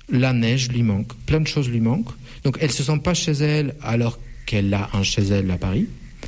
la neige lui manque, plein de choses lui manquent. Donc elle se sent pas chez elle alors qu'elle a un chez elle à Paris.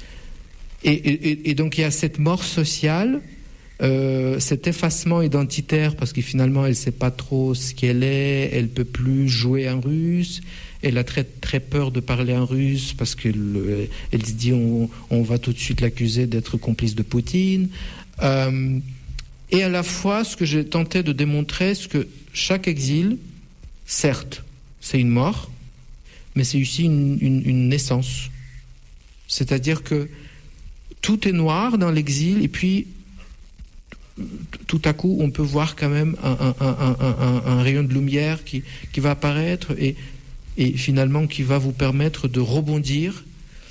Et donc il y a cette mort sociale, cet effacement identitaire parce que finalement elle sait pas trop ce qu'elle est, elle peut plus jouer en russe, elle a très très peur de parler en russe parce que elle se dit on va tout de suite l'accuser d'être complice de Poutine. Et à la fois, ce que j'ai tenté de démontrer, c'est que chaque exil, certes, c'est une mort, mais c'est aussi une naissance. C'est-à-dire que tout est noir dans l'exil, et puis tout à coup, on peut voir quand même un rayon de lumière qui va apparaître et finalement qui va vous permettre de rebondir,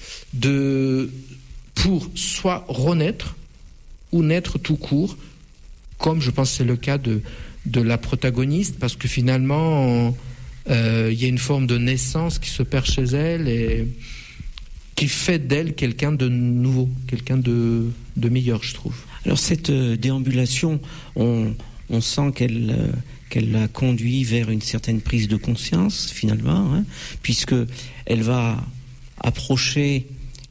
pour soit renaître ou naître tout court, comme je pense que c'est le cas de la protagoniste, parce que finalement, il y a une forme de naissance qui se perd chez elle et qui fait d'elle quelqu'un de nouveau, quelqu'un de meilleur, je trouve. Alors cette déambulation, on sent qu'elle la conduit vers une certaine prise de conscience, finalement, hein, puisque elle va approcher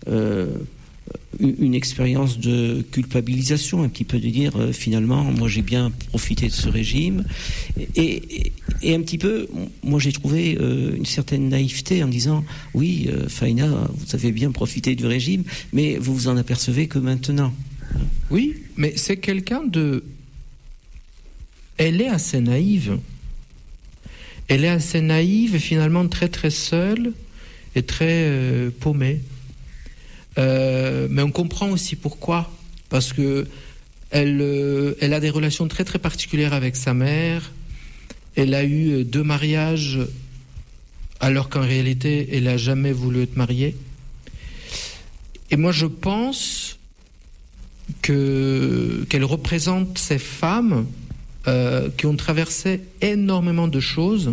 une expérience de culpabilisation, un petit peu de dire finalement moi j'ai bien profité de ce régime et un petit peu moi j'ai trouvé une certaine naïveté en disant oui Faïna, vous avez bien profité du régime mais vous vous en apercevez que maintenant. Oui, mais c'est quelqu'un elle est assez naïve et finalement très très seule et très paumée. Mais on comprend aussi pourquoi, parce que elle a des relations très très particulières avec sa mère. Elle a eu 2 mariages alors qu'en réalité elle n'a jamais voulu être mariée. Et moi je pense qu'elle représente ces femmes qui ont traversé énormément de choses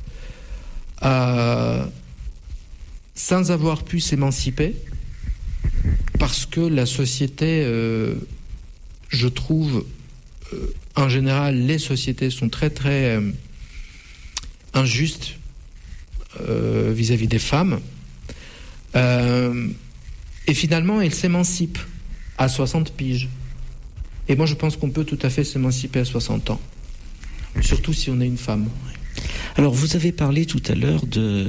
sans avoir pu s'émanciper. Parce que la société, je trouve, en général, les sociétés sont très très injustes vis-à-vis des femmes. Et finalement, elles s'émancipent à 60 piges. Et moi, je pense qu'on peut tout à fait s'émanciper à 60 ans. Surtout si on est une femme. Alors, vous avez parlé tout à l'heure de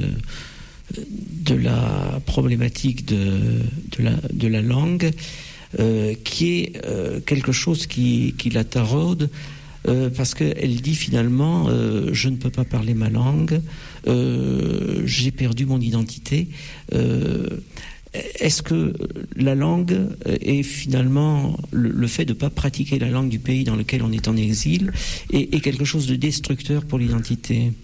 la problématique de la langue qui est quelque chose qui la taraude parce qu'elle dit finalement je ne peux pas parler ma langue, j'ai perdu mon identité. Est-ce que la langue est finalement le fait de ne pas pratiquer la langue du pays dans lequel on est en exil est quelque chose de destructeur pour l'identité?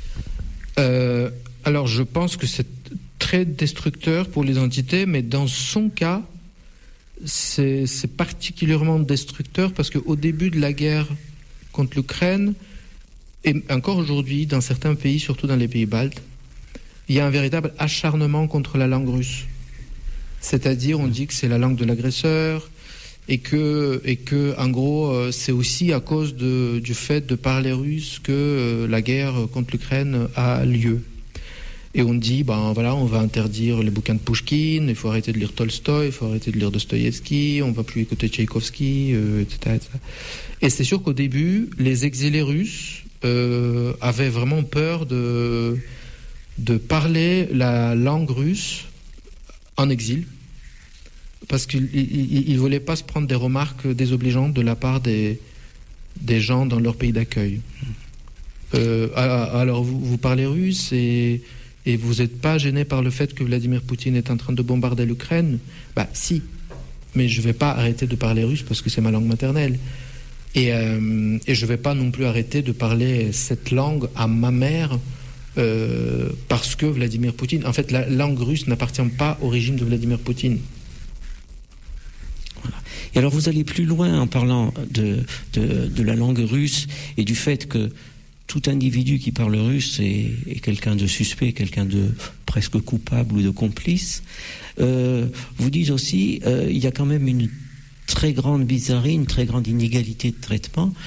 Alors je pense que c'est très destructeur pour l'identité, mais dans son cas, c'est particulièrement destructeur parce qu'au début de la guerre contre l'Ukraine, et encore aujourd'hui dans certains pays, surtout dans les pays baltes, il y a un véritable acharnement contre la langue russe. C'est-à-dire, on dit que c'est la langue de l'agresseur et que en gros, c'est aussi à cause du fait de parler russe que la guerre contre l'Ukraine a lieu. Et on dit, on va interdire les bouquins de Pouchkine, il faut arrêter de lire Tolstoï, il faut arrêter de lire Dostoïevski, on va plus écouter Tchaïkovski, etc., etc. Et c'est sûr qu'au début, les exilés russes avaient vraiment peur de parler la langue russe en exil, parce qu'ils ne voulaient pas se prendre des remarques désobligeantes de la part des gens dans leur pays d'accueil. Alors, vous parlez russe et vous n'êtes pas gêné par le fait que Vladimir Poutine est en train de bombarder l'Ukraine? Si, mais je ne vais pas arrêter de parler russe parce que c'est ma langue maternelle. Et je ne vais pas non plus arrêter de parler cette langue à ma mère parce que Vladimir Poutine... En fait, la langue russe n'appartient pas au régime de Vladimir Poutine. Voilà. Et alors vous allez plus loin en parlant de la langue russe et du fait que tout individu qui parle russe est quelqu'un de suspect, quelqu'un de presque coupable ou de complice. Vous dites aussi, il y a quand même une très grande bizarrerie, une très grande inégalité de traitement.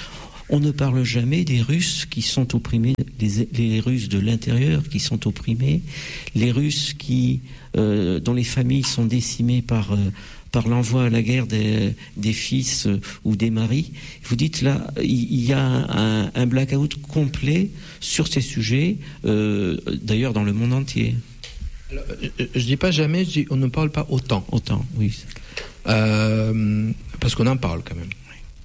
on ne parle jamais des Russes qui sont opprimés, les Russes de l'intérieur qui sont opprimés, les Russes dont les familles sont décimées par l'envoi à la guerre des fils ou des maris. Vous dites là, il y a un blackout complet sur ces sujets, d'ailleurs dans le monde entier. Alors, je dis pas jamais, je dis on ne parle pas autant. Autant, oui. Parce qu'on en parle quand même.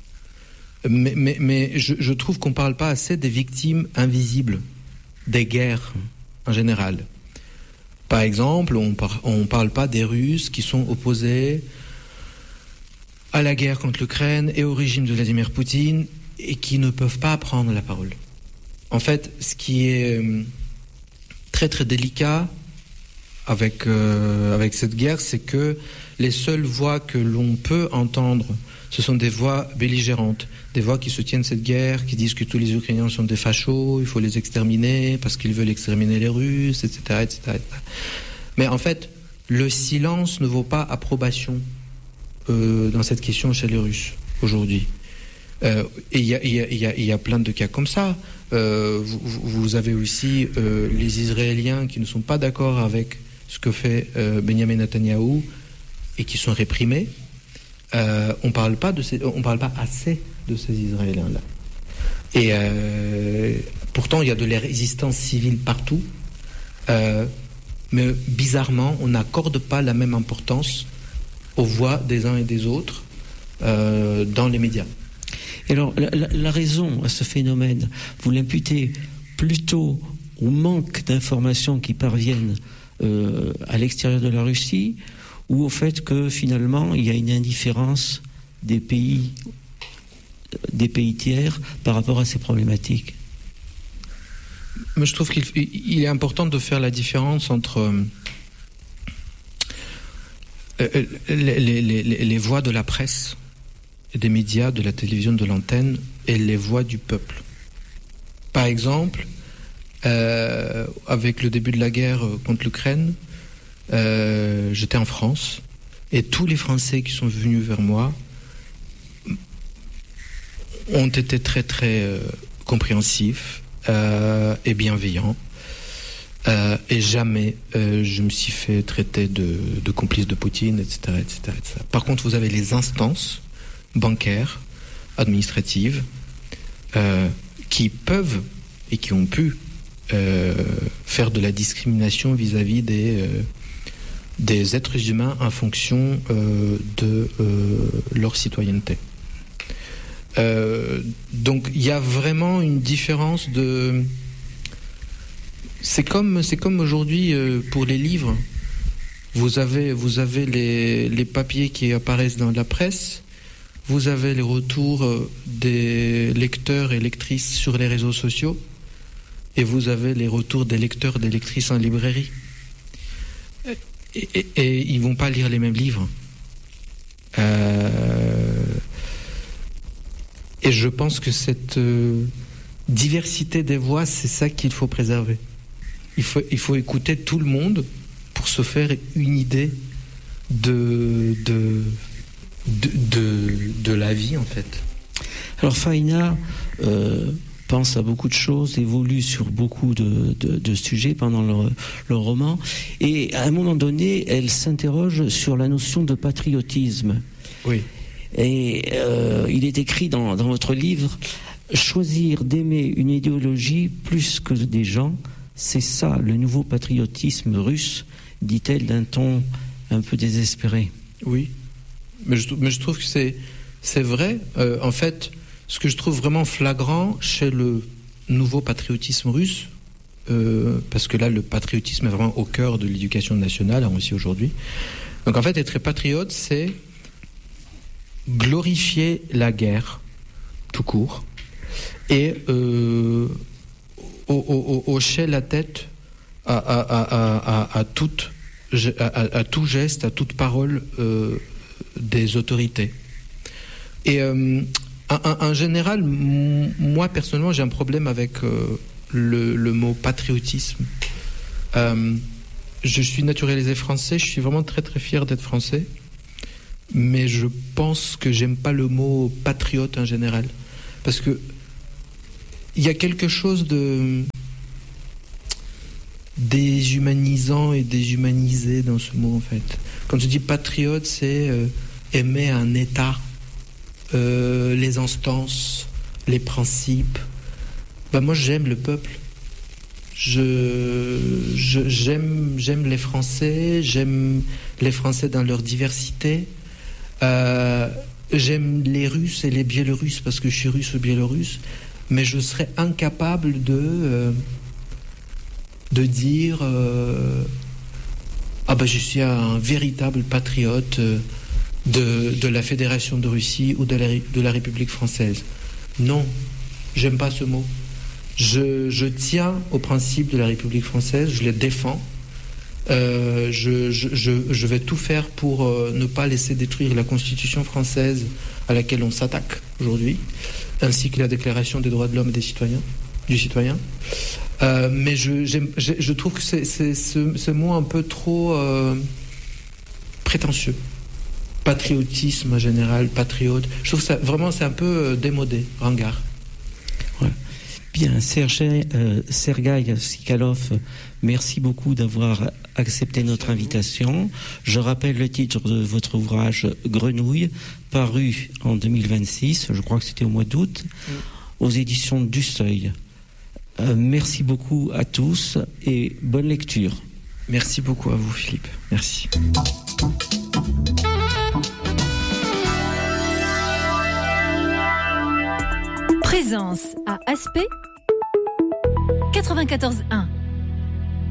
Mais je trouve qu'on parle pas assez des victimes invisibles des guerres en général. Par exemple, on parle pas des Russes qui sont opposés à la guerre contre l'Ukraine et au régime de Vladimir Poutine et qui ne peuvent pas prendre la parole. En fait, ce qui est très très délicat avec cette guerre, c'est que les seules voix que l'on peut entendre, ce sont des voix belligérantes, des voix qui soutiennent cette guerre, qui disent que tous les Ukrainiens sont des fachos, il faut les exterminer parce qu'ils veulent exterminer les Russes, etc., etc., etc. Mais en fait, le silence ne vaut pas approbation dans cette question chez les Russes aujourd'hui. Et il y a plein de cas comme ça. Vous avez aussi les Israéliens qui ne sont pas d'accord avec ce que fait Benjamin Netanyahou et qui sont réprimés. On parle pas assez de ces Israéliens-là. Et pourtant, il y a de la résistance civile partout. Mais bizarrement, on n'accorde pas la même importance aux voix des uns et des autres dans les médias. Et alors, la raison à ce phénomène, vous l'imputez plutôt au manque d'informations qui parviennent à l'extérieur de la Russie, ou au fait que finalement il y a une indifférence des pays tiers par rapport à ces problématiques? Mais je trouve qu'il est important de faire la différence entre les voix de la presse, des médias, de la télévision, de l'antenne, et les voix du peuple. Par exemple, avec le début de la guerre contre l'Ukraine, j'étais en France, et tous les Français qui sont venus vers moi ont été très très compréhensifs et bienveillants, et jamais je me suis fait traiter de complice de Poutine, etc., etc., etc. Par contre, vous avez les instances bancaires, administratives, qui peuvent et qui ont pu faire de la discrimination vis-à-vis des êtres humains en fonction de leur citoyenneté. Donc il y a vraiment une différence de... C'est comme aujourd'hui pour les livres. Vous avez les papiers qui apparaissent dans la presse, vous avez les retours des lecteurs et lectrices sur les réseaux sociaux, et vous avez les retours des lecteurs et des lectrices en librairie. Et ils vont pas lire les mêmes livres. Et je pense que cette diversité des voix, c'est ça qu'il faut préserver. Il faut écouter tout le monde pour se faire une idée de la vie, en fait. Alors Faïna pense à beaucoup de choses, évolue sur beaucoup de sujets pendant le roman, et à un moment donné, elle s'interroge sur la notion de patriotisme. Oui. Et il est écrit dans votre livre: choisir d'aimer une idéologie plus que des gens, c'est ça le nouveau patriotisme russe, dit-elle d'un ton un peu désespéré. Oui, mais je trouve que c'est vrai. En fait, ce que je trouve vraiment flagrant chez le nouveau patriotisme russe, parce que là, le patriotisme est vraiment au cœur de l'éducation nationale, aussi aujourd'hui. Donc en fait, être patriote, c'est glorifier la guerre, tout court, et hocher la tête à tout geste, à toute parole des autorités. Et en général, moi personnellement, j'ai un problème avec le mot patriotisme. Je suis naturalisé français, je suis vraiment très très fier d'être français, mais je pense que j'aime pas le mot patriote en général, parce que il y a quelque chose de déshumanisant et déshumanisé dans ce mot, en fait. Quand tu dis patriote, c'est aimer un État, les instances, les principes. Moi, j'aime le peuple. J'aime les Français, j'aime les Français dans leur diversité. J'aime les Russes et les Biélorusses parce que je suis russe ou biélorusse, mais je serais incapable de dire je suis un véritable patriote de la Fédération de Russie ou de la République française. Non, j'aime pas ce mot. Je tiens au principe de la République française, je les défends. Je vais tout faire pour ne pas laisser détruire la Constitution française à laquelle on s'attaque aujourd'hui, ainsi que la Déclaration des droits de l'homme et du citoyen. Mais je trouve que c'est ce mot un peu trop prétentieux. Patriotisme en général, patriote. Je trouve que ça, vraiment, c'est un peu démodé, ringard. Ouais. Bien, Sergueï Tsikaloff, merci beaucoup d'avoir accepté notre invitation. Je rappelle le titre de votre ouvrage Grenouille, paru en 2026, je crois que c'était au mois d'août, aux éditions du Seuil. Merci beaucoup à tous et bonne lecture. Merci beaucoup à vous, Philippe. Merci. Présence à Aspect 94.1.